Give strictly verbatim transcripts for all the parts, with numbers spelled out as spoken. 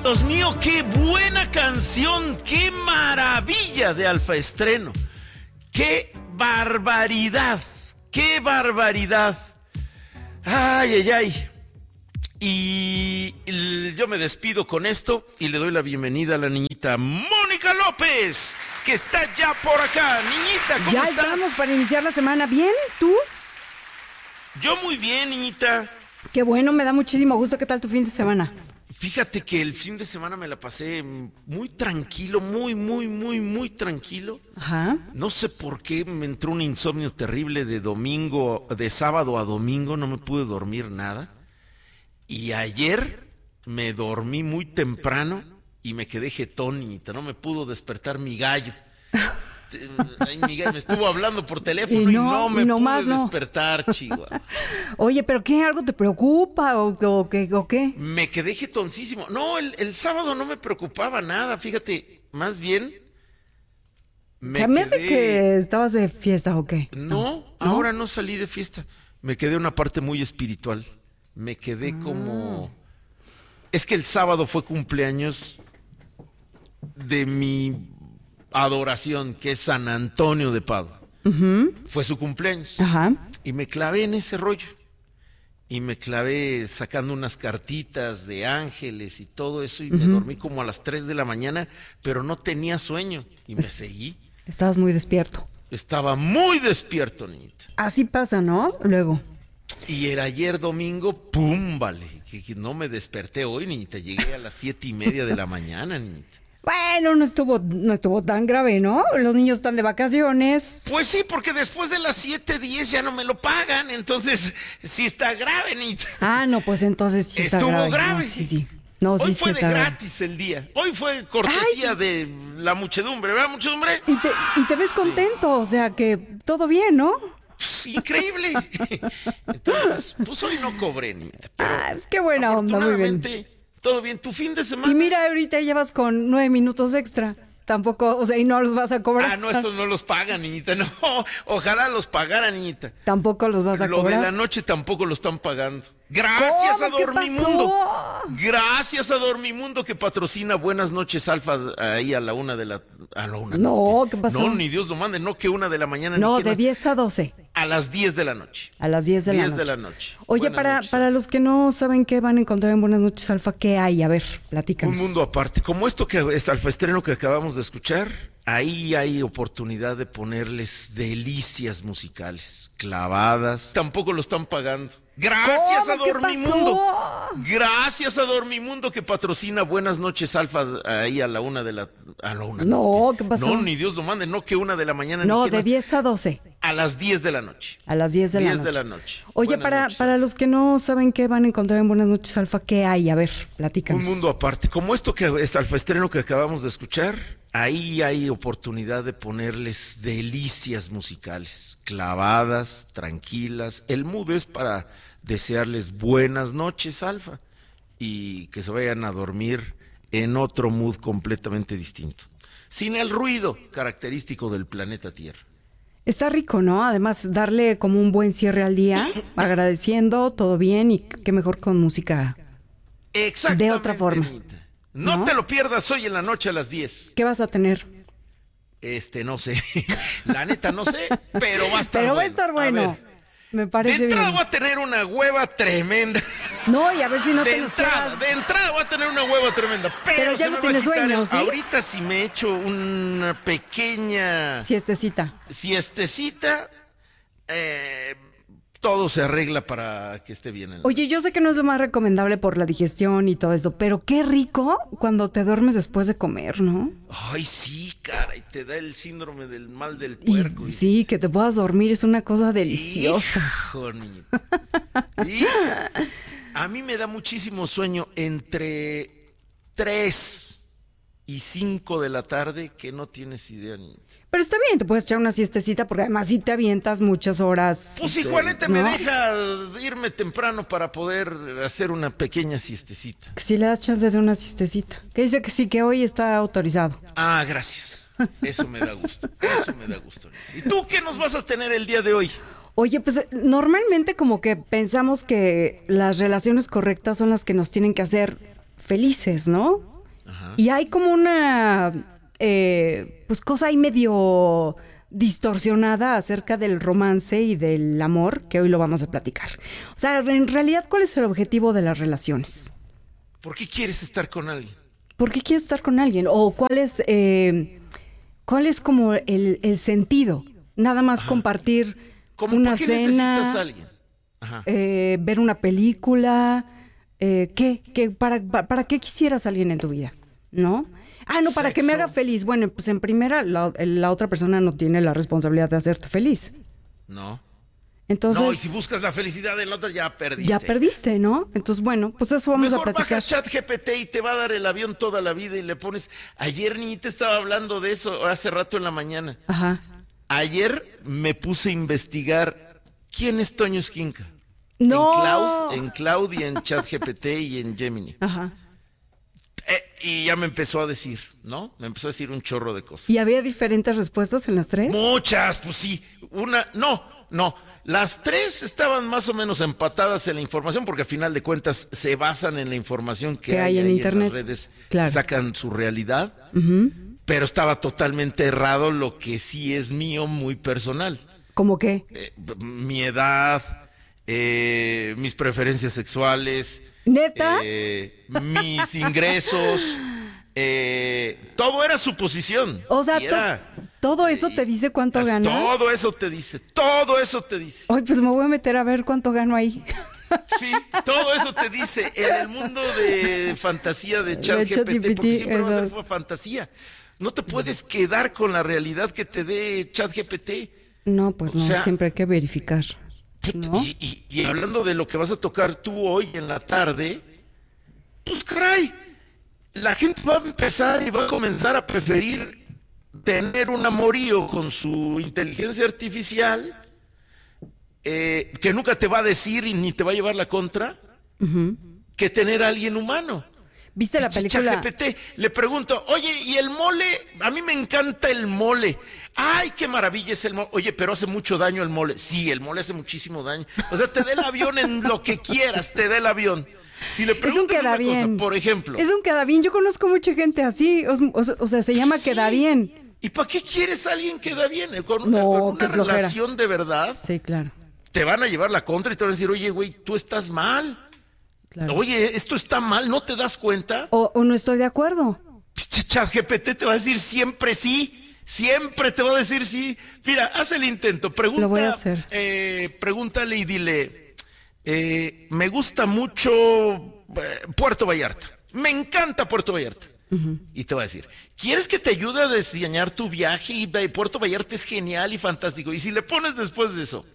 Dios mío, qué buena canción, qué maravilla de Alfa Estreno. Qué barbaridad, qué barbaridad. Ay, ay, ay. Y yo me despido con esto y le doy la bienvenida a la niñita Mónica López, que está ya por acá. Niñita, ¿cómo ya estás? Ya estamos para iniciar la semana. ¿Bien? ¿Tú? Yo muy bien, niñita. Qué bueno, me da muchísimo gusto. ¿Qué tal tu fin de semana? Fíjate que el fin de semana me la pasé muy tranquilo, muy, muy, muy, muy tranquilo. Ajá. No sé por qué me entró un insomnio terrible de domingo, de sábado a domingo, no me pude dormir nada. Y ayer me dormí muy temprano y me quedé jetón, niñita, no me pudo despertar mi gallo. Ay, mi gallo me estuvo hablando por teléfono y no, y no me no pude más, no. despertar, Chihuahua. Oye, ¿pero qué? ¿Algo te preocupa o, o, qué, o qué? Me quedé jetoncísimo. No, el, el sábado no me preocupaba nada, fíjate, más bien... Me ¿Se me hace quedé... que estabas de fiesta o qué? No, no, ahora no salí de fiesta. Me quedé en una parte muy espiritual. Me quedé ah. como... Es que el sábado fue cumpleaños de mi adoración, que es San Antonio de Padua. Uh-huh. Fue su cumpleaños. Ajá. Y me clavé en ese rollo. Y me clavé sacando unas cartitas de ángeles y todo eso. Y uh-huh. me dormí como a las tres de la mañana, pero no tenía sueño. Y me es... seguí. Estabas muy despierto. Estaba muy despierto, niñita. Así pasa, ¿no? Luego. Y el ayer domingo, pum, vale, que, que no me desperté hoy, niñita, llegué a las siete y media de la mañana, niñita. Bueno, no estuvo, no estuvo tan grave, ¿no? Los niños están de vacaciones. Pues sí, porque después de las siete diez ya no me lo pagan, entonces sí está grave, niñita. Ah, no, pues entonces sí está Estuvo grave. grave. No, sí, sí. No, hoy sí, fue sí de está gratis grave. El día. Hoy fue cortesía Ay. de la muchedumbre, ¿verdad, muchedumbre? Y te, y te ves contento, sí. O sea que todo bien, ¿no? Pues, increíble. Entonces, pues hoy no cobré, niñita. Ah, es que buena onda, muy bien. Todo bien, tu fin de semana. Y mira, ahorita llevas con nueve minutos extra. Tampoco, o sea, y no los vas a cobrar. Ah, no, estos no los pagan, niñita. No, ojalá los pagara, niñita. Tampoco los vas a Lo cobrar. Lo de la noche tampoco lo están pagando. Gracias a Dormimundo. Gracias a Dormimundo que patrocina Buenas Noches Alfa ahí a la una de la... A la una. No, ¿qué pasó? No, ni Dios lo mande, no que una de la mañana. No, ni de diez a doce. A las diez de la noche. A las diez de la noche. diez de la noche. Oye, Buenas para, noches, para los que no saben qué van a encontrar en Buenas Noches Alfa, ¿qué hay? A ver, platícanos. Un mundo aparte. Como esto que es Alfa Estreno que acabamos de escuchar, ahí hay oportunidad de ponerles delicias musicales, clavadas. Tampoco lo están pagando. Gracias a Dormimundo. Gracias a Dormimundo que patrocina Buenas Noches Alfa ahí a la una de la... A la una. No, ¿qué pasó? No, ni Dios lo mande, no que una de la mañana. No, ni de diez a doce. A las diez de la noche. A las diez de la noche. diez de la noche. Oye, Buenas para, noches, para los que no saben qué van a encontrar en Buenas Noches Alfa, ¿qué hay? A ver, platícanos. Un mundo aparte. Como esto que es Alfa Estreno que acabamos de escuchar, ahí hay oportunidad de ponerles delicias musicales, clavadas, tranquilas. El mood es para desearles buenas noches, Alfa, y que se vayan a dormir en otro mood completamente distinto, sin el ruido característico del planeta Tierra. Está rico, ¿no? Además, darle como un buen cierre al día, agradeciendo, todo bien, y qué mejor con música de otra forma. No, ¿no? Te lo pierdas hoy en la noche a las diez. ¿Qué vas a tener? Este, no sé. La neta no sé, pero va a estar pero bueno. Pero va a estar bueno. A Me parece de entrada bien. voy a tener una hueva tremenda. No, y a ver si no de te nos entrada, quedas. De entrada voy a tener una hueva tremenda. Pero, pero ya no tienes sueño, ¿sí? Ahorita si me echo una pequeña... Siestecita. Siestecita, eh, todo se arregla para que esté bien. Oye, yo sé que no es lo más recomendable por la digestión y todo eso, pero qué rico cuando te duermes después de comer, ¿no? Ay, sí, cara, y te da el síndrome del mal del puerco. Y, y... Sí, que te puedas dormir es una cosa deliciosa. Hijo, niñita. Y a mí me da muchísimo sueño entre tres y cinco de la tarde, que no tienes idea, niñita. Pero está bien, te puedes echar una siestecita porque además sí te avientas muchas horas. Pues si Juanete ¿no? me deja irme temprano para poder hacer una pequeña siestecita. Que si le das chance de una siestecita. Que dice que sí, que hoy está autorizado. Ah, gracias. Eso me da gusto. Eso me da gusto. ¿Y tú qué nos vas a tener el día de hoy? Oye, pues normalmente como que pensamos que las relaciones correctas son las que nos tienen que hacer felices, ¿no? Ajá. Y hay como una eh, pues cosa ahí medio distorsionada acerca del romance y del amor, que hoy lo vamos a platicar. O sea, en realidad, ¿cuál es el objetivo de las relaciones? ¿Por qué quieres estar con alguien? ¿Por qué quieres estar con alguien? ¿O cuál es, eh, cuál es como el, el sentido? Nada más Ajá. compartir una ¿por qué cena, necesitas a alguien? Ajá. Eh, ver una película, eh, ¿qué? ¿Qué? ¿Para, para, ¿Para qué quisieras a alguien en tu vida? ¿No? Ah, no, para Sexo. que me haga feliz. Bueno, pues en primera, la, la otra persona no tiene la responsabilidad de hacerte feliz. No. Entonces, no, y si buscas la felicidad del otro, ya perdiste. Ya perdiste, ¿no? Entonces, bueno, pues eso vamos Mejor a platicar. Mejor baja ChatGPT y te va a dar el avión toda la vida y le pones... Ayer ni te estaba hablando de eso, hace rato en la mañana. Ajá. Ayer me puse a investigar quién es Toño Esquinca. No. En Cloud, en Cloud y en ChatGPT y en Gemini. Ajá. Eh, y ya me empezó a decir, ¿no? Me empezó a decir un chorro de cosas. ¿Y había diferentes respuestas en las tres? Muchas, pues sí. Una, no, no. Las tres estaban más o menos empatadas en la información porque al final de cuentas se basan en la información que, que hay, hay en internet. En las redes, claro. Sacan su realidad. Uh-huh. Pero estaba totalmente errado lo que sí es mío muy personal. ¿Cómo qué? Eh, mi edad, eh, mis preferencias sexuales. ¿Neta? Eh, mis ingresos, eh, todo era suposición. O sea, era, to- todo eso te dice cuánto ganas. Todo eso te dice, todo eso te dice. Ay, pues me voy a meter a ver cuánto gano ahí. Sí, todo eso te dice en el mundo de fantasía de ChatGPT, porque siempre eso. va a ser fantasía. No te puedes quedar con la realidad que te dé ChatGPT. No, pues o no, sea, siempre hay que verificar. ¿No? Y, y, y hablando de lo que vas a tocar tú hoy en la tarde, pues caray, la gente va a empezar y va a comenzar a preferir tener un amorío con su inteligencia artificial eh, que nunca te va a decir y ni te va a llevar la contra, uh-huh. que tener a alguien humano. ¿Viste la película? ChatGPT, le pregunto, oye, ¿y el mole? A mí me encanta el mole. Ay, qué maravilla es el mole. Oye, pero hace mucho daño el mole. Sí, el mole hace muchísimo daño. O sea, te dé el avión en lo que quieras, te dé el avión. Si le preguntas es un queda una bien. cosa, por ejemplo. Es un queda bien. Yo conozco mucha gente así. O, o, o sea, se llama sí. queda bien. ¿Y para qué quieres a alguien que da bien? Con, no, con una relación de verdad. Sí, claro. Te van a llevar la contra y te van a decir, oye, güey, tú estás mal. Claro. Oye, esto está mal, ¿no te das cuenta? O, o no estoy de acuerdo. ChatGPT te va a decir siempre sí, siempre te va a decir sí. Mira, haz el intento, pregunta, lo voy a hacer. Eh, pregúntale y dile, eh, me gusta mucho eh, Puerto Vallarta, me encanta Puerto Vallarta. Uh-huh. Y te va a decir, ¿quieres que te ayude a diseñar tu viaje? Y Puerto Vallarta es genial y fantástico. Y si le pones después de eso,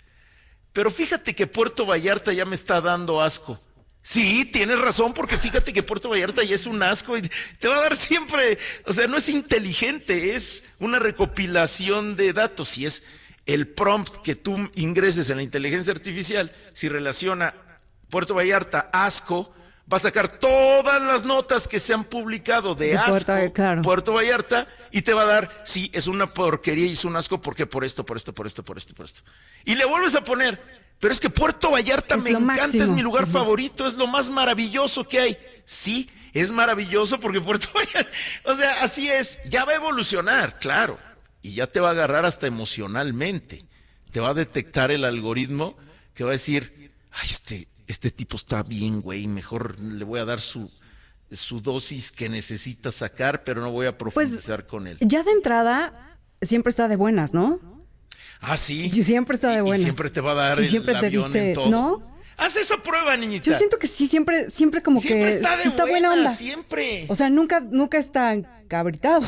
pero fíjate que Puerto Vallarta ya me está dando asco. Sí, tienes razón, porque fíjate que Puerto Vallarta ya es un asco y te va a dar siempre, o sea, no es inteligente, es una recopilación de datos y es el prompt que tú ingreses en la inteligencia artificial, si relaciona Puerto Vallarta, asco, va a sacar todas las notas que se han publicado de, de asco, Puerto, claro. Puerto Vallarta, y te va a dar, sí, es una porquería y es un asco, porque por esto, por esto, por esto, por esto, por esto. Y le vuelves a poner... Pero es que Puerto Vallarta es me encanta, máximo. Es mi lugar uh-huh. favorito, es lo más maravilloso que hay. Sí, es maravilloso porque Puerto Vallarta, o sea, así es, ya va a evolucionar, claro, y ya te va a agarrar hasta emocionalmente. Te va a detectar el algoritmo que va a decir, ay, este, este tipo está bien, güey, mejor le voy a dar su, su dosis que necesita sacar, pero no voy a profundizar pues, con él. Ya de entrada, siempre está de buenas, ¿no? Ah, sí. Y siempre está de buenas. Y siempre te va a dar y siempre el te avión dice, en todo. ¿no? Haz esa prueba, niñita. Yo siento que sí, siempre, siempre como siempre que está, de está buena, buena onda. Siempre. O sea, nunca, nunca está cabritado.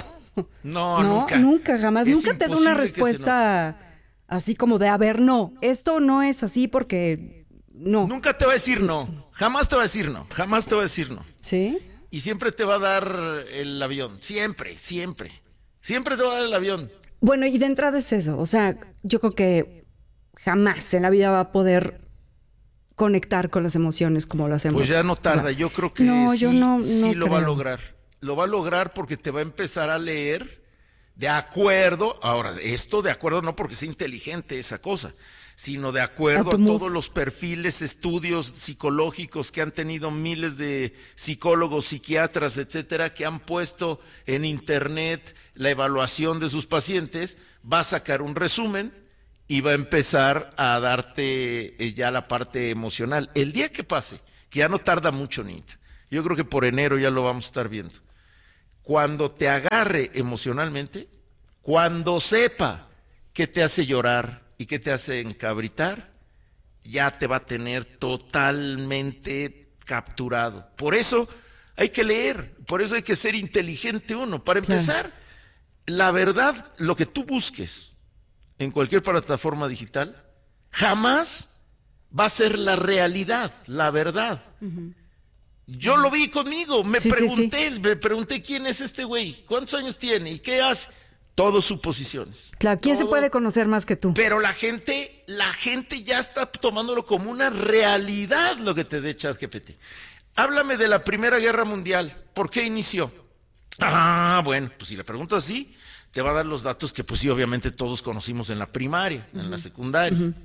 No, no nunca. Nunca, jamás. Es nunca te da una respuesta así como de, a ver, no, esto no es así porque no. Nunca te va a decir no. Jamás te va a decir no. Jamás te va a decir no. ¿Sí? Y siempre te va a dar el avión. Siempre, siempre. Siempre te va a dar el avión. Bueno, y de entrada es eso. O sea, yo creo que jamás en la vida va a poder conectar con las emociones como lo hacemos. Pues ya no tarda. O sea, yo creo que no, sí, yo no, no sí lo creo. va a lograr. Lo va a lograr porque te va a empezar a leer de acuerdo. Ahora, esto de acuerdo no porque sea inteligente esa cosa, sino de acuerdo A a, tu mood. todos los perfiles, estudios psicológicos que han tenido miles de psicólogos, psiquiatras, etcétera, que han puesto en internet la evaluación de sus pacientes, va a sacar un resumen y va a empezar a darte eh, ya la parte emocional. El día que pase, que ya no tarda mucho, Nita, yo creo que por enero ya lo vamos a estar viendo, cuando te agarre emocionalmente, cuando sepa qué te hace llorar y qué te hace encabritar, ya te va a tener totalmente capturado. Por eso hay que leer, por eso hay que ser inteligente uno. Para empezar, claro, la verdad, lo que tú busques en cualquier plataforma digital, jamás va a ser la realidad, la verdad. Uh-huh. Yo uh-huh. lo vi conmigo, me sí, pregunté, sí, sí. me pregunté quién es este güey, cuántos años tiene y qué hace. Todos suposiciones. Claro, ¿quién Todo, se puede conocer más que tú? Pero la gente, la gente ya está tomándolo como una realidad lo que te dé ChatGPT. Háblame de la Primera Guerra Mundial. ¿Por qué inició? Ah, bueno, pues si le preguntas así, te va a dar los datos que pues sí, obviamente todos conocimos en la primaria, uh-huh. en la secundaria. Uh-huh.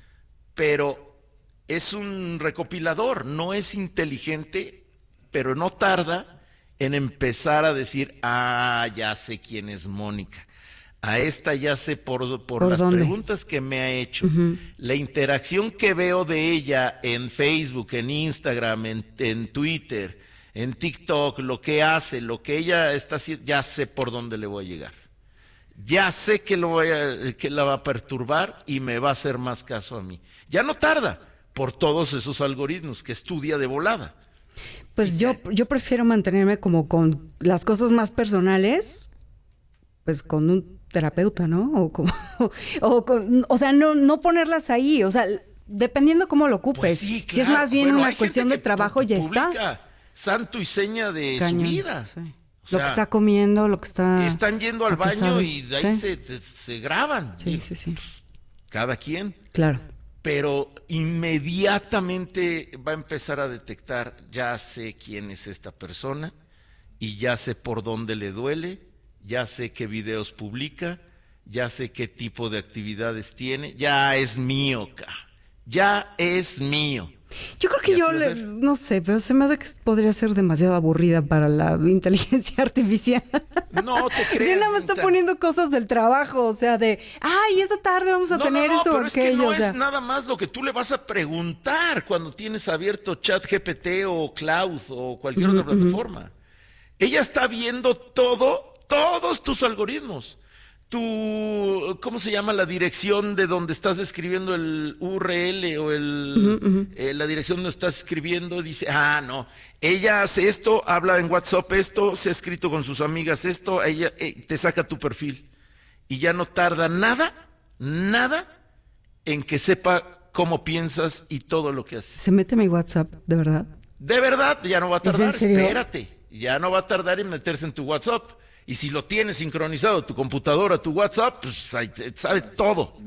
Pero es un recopilador, no es inteligente, pero no tarda en empezar a decir, ah, ya sé quién es Mónica, a esta ya sé por, por, ¿Por las dónde? preguntas que me ha hecho, uh-huh. la interacción que veo de ella en Facebook, en Instagram, en, en Twitter, en TikTok, lo que hace, lo que ella está haciendo, ya sé por dónde le voy a llegar. Ya sé que, lo voy a, que la va a perturbar y me va a hacer más caso a mí. Ya no tarda por todos esos algoritmos que estudia de volada. Pues yo, yo prefiero mantenerme como con las cosas más personales, pues con un terapeuta, ¿no? O, como, o, con, o sea, no, no ponerlas ahí, o sea, dependiendo cómo lo ocupes. Pues sí, claro. Si es más bien bueno, una cuestión de trabajo, ya está. Santo y seña de Cañón, su vida. Sí. O sea, lo que está comiendo, lo que está... Están yendo al baño y de ahí sí. se, se graban. Sí, y, sí, sí. Cada quien. Claro. Pero inmediatamente va a empezar a detectar, ya sé quién es esta persona y ya sé por dónde le duele, ya sé qué videos publica, ya sé qué tipo de actividades tiene, ya es mío, ya es mío. Yo creo que yo, le, no sé, pero se me hace que podría ser demasiado aburrida para la inteligencia artificial. No te creas. Sí, nada más está poniendo cosas del trabajo, o sea, de, ay, esta tarde vamos a no, tener no, no, esto o pero aquello. Es que no o sea. es nada más lo que tú le vas a preguntar cuando tienes abierto ChatGPT o Cloud o cualquier uh-huh, otra plataforma. Uh-huh. Ella está viendo todo, todos tus algoritmos. Tu, ¿cómo se llama? La dirección de donde estás escribiendo el U R L o el, uh-huh, uh-huh. Eh, la dirección donde estás escribiendo, dice, ah, no, ella hace esto, habla en WhatsApp esto, se ha escrito con sus amigas esto, ella eh, te saca tu perfil. Y ya no tarda nada, nada en que sepa cómo piensas y todo lo que haces. Se mete en mi WhatsApp, ¿de verdad? De verdad, ya no va a tardar, espérate, ya no va a tardar en meterse en tu WhatsApp. Y si lo tienes sincronizado, tu computadora, tu WhatsApp, pues sabe todo.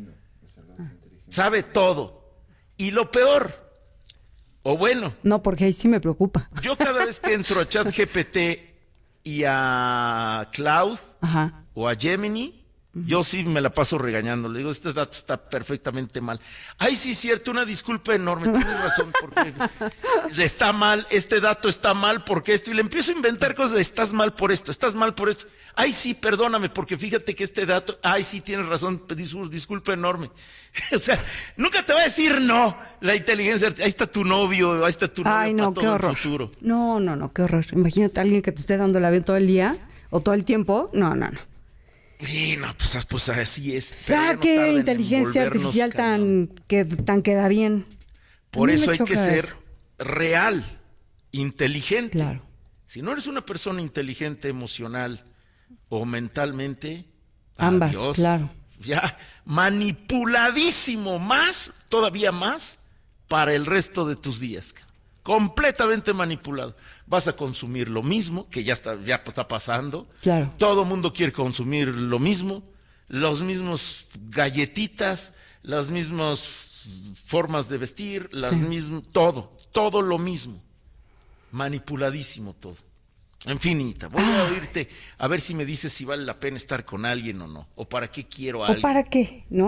Sabe todo. Y lo peor, o bueno. No, porque ahí sí me preocupa. Yo cada vez que entro a ChatGPT y a Cloud Ajá. o a Gemini, uh-huh. yo sí me la paso regañando. Le digo, este dato está perfectamente mal. Ay, sí, cierto, una disculpa enorme, tienes razón, porque está mal, este dato está mal, porque esto, y le empiezo a inventar cosas de, estás mal por esto, estás mal por esto. Ay, sí, perdóname, porque fíjate que este dato, ay, sí, tienes razón, disculpa enorme. O sea, nunca te va a decir no, la inteligencia, ahí está tu novio, ahí está tu novio ay, no, para qué todo horror. el futuro. No, no, no, qué horror. Imagínate a alguien que te esté dando el avión todo el día, o todo el tiempo, no, no, no. Sí, no, pues, pues así es. Saque no inteligencia artificial tan que tan queda bien. Por eso hay que ser eso. real, inteligente. Claro. Si no eres una persona inteligente emocional o mentalmente, ambas, adiós, claro. Ya manipuladísimo, más, todavía más, para el resto de tus días. Completamente manipulado. Vas a consumir lo mismo, que ya está, ya está pasando. Claro. Todo el mundo quiere consumir lo mismo, los mismos galletitas, las mismas formas de vestir, las sí. mismas, todo, todo lo mismo. Manipuladísimo todo. En fin, Nita, voy ah. a oírte a ver si me dices si vale la pena estar con alguien o no, o para qué quiero a ¿O alguien. para qué, no?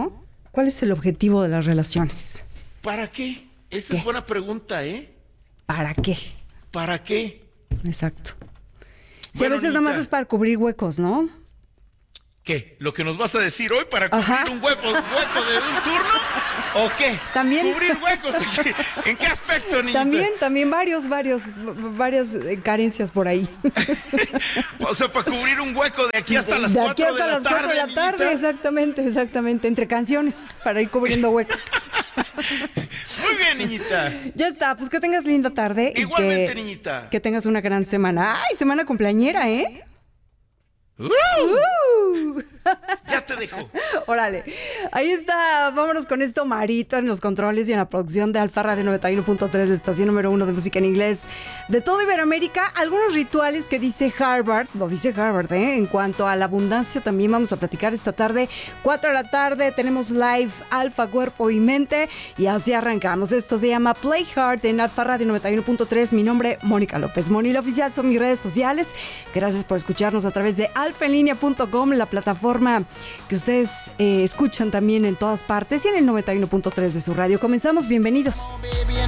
¿Cuál es el objetivo de las relaciones? ¿Para qué? Esa ¿Qué? es buena pregunta, ¿eh? ¿Para qué? ¿Para qué? Exacto. Sí, Bueno, a veces nada más Anita, es para cubrir huecos, ¿no? ¿qué? ¿Lo que nos vas a decir hoy para cubrir Ajá. un hueco, hueco de un turno? ¿O qué? También. ¿Cubrir huecos? ¿En qué, en qué aspecto, niñita? También, también varios, varios, varias eh, carencias por ahí. O sea, para cubrir un hueco de aquí hasta las de aquí cuatro hasta de la las tarde, cuatro de la tarde, niñita. exactamente, exactamente. Entre canciones, para ir cubriendo huecos. Muy bien, niñita. Ya está, pues que tengas linda tarde. y Igualmente, que, niñita. Que tengas una gran semana. ¡Ay, semana cumpleañera, eh! ¡Uh! ¡Uh! Ya te dejo. Órale, ahí está, vámonos con esto, Marito en los controles y en la producción de Alfa Radio noventa y uno punto tres, la estación número uno de música en inglés de todo Iberoamérica. Algunos rituales que dice Harvard, lo dice Harvard, ¿eh? En cuanto a la abundancia también vamos a platicar esta tarde, cuatro de la tarde, tenemos live Alfa, Cuerpo y Mente y así arrancamos. Esto se llama Play Hard en Alfa Radio noventa y uno punto tres, mi nombre, Mónica López, Moni la Oficial, son mis redes sociales. Gracias por escucharnos a través de alfa en línea punto com, la plataforma que ustedes eh, escuchan también en todas partes y en el noventa y uno punto tres de su radio. Comenzamos, bienvenidos.